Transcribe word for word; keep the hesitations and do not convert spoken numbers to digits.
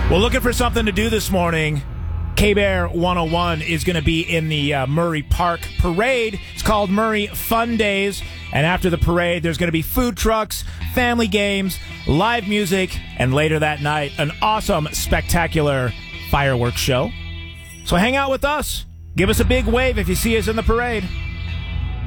Well, looking for something to do this morning, K-Bear one oh one is going to be in the uh, Murray Park Parade. It's called Murray Fun Days. And after the parade, there's going to be food trucks, family games, live music, and later that night, an awesome, spectacular fireworks show. So hang out with us. Give us a big wave if you see us in the parade.